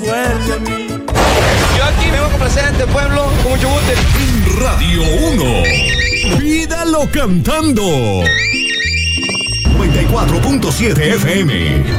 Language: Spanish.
Vuelve a mí. Yo aquí vengo a complacer a este pueblo con mucho gusto. Radio 1. Pídalo cantando. 94.7 FM.